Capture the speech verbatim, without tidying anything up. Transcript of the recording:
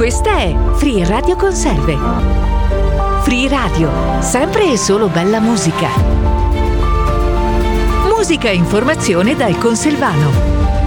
Questa è Free Radio Conserve. Free Radio, sempre e solo bella musica. Musica e informazione dal Conselvano.